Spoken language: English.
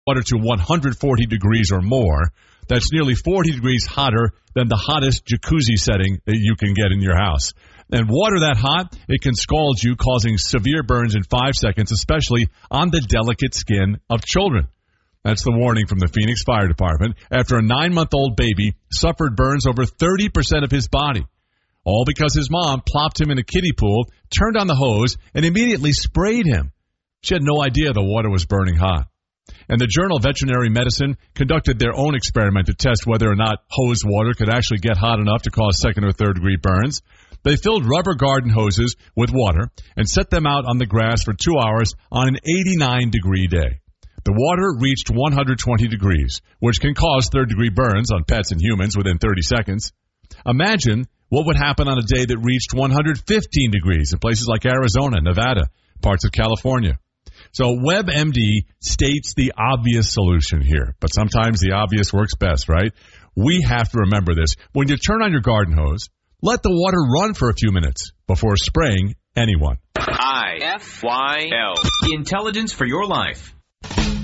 water to 140 degrees or more. That's nearly 40 degrees hotter than the hottest jacuzzi setting that you can get in your house. And water that hot, it can scald you, causing severe burns in 5 seconds, especially on the delicate skin of children. That's the warning from the Phoenix Fire Department after a 9-month-old baby suffered burns over 30% of his body. All because his mom plopped him in a kiddie pool, turned on the hose, and immediately sprayed him. She had no idea the water was burning hot. And the journal Veterinary Medicine conducted their own experiment to test whether or not hose water could actually get hot enough to cause 2nd or 3rd degree burns. They filled rubber garden hoses with water and set them out on the grass for 2 hours on an 89-degree day. The water reached 120 degrees, which can cause 3rd-degree burns on pets and humans within 30 seconds. Imagine what would happen on a day that reached 115 degrees in places like Arizona, Nevada, parts of California. So WebMD states the obvious solution here, but sometimes the obvious works best, right? We have to remember this. When you turn on your garden hose, let the water run for a few minutes before spraying anyone. IFYL. Intelligence for your life.